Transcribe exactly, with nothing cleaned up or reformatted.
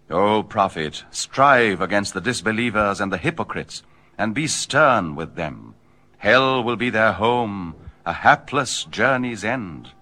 O prophet, strive against the disbelievers and the hypocrites, and be stern with them. Hell will be their home, a hapless journey's end.